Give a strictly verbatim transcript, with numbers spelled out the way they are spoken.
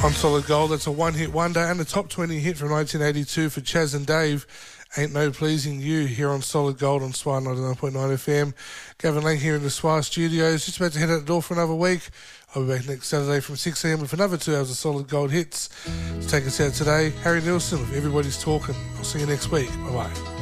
On Solid Gold, that's a one-hit wonder and a top twenty hit from nineteen eighty-two for Chaz and Dave. Ain't No Pleasing You here on Solid Gold on S W A ninety-nine point nine F M. Gavin Lang here in the S W A studios, just about to head out the door for another week. I'll be back next Saturday from six a m with another two hours of Solid Gold hits. To take us out today, Harry Nilsson with Everybody's Talking. I'll see you next week. Bye-bye.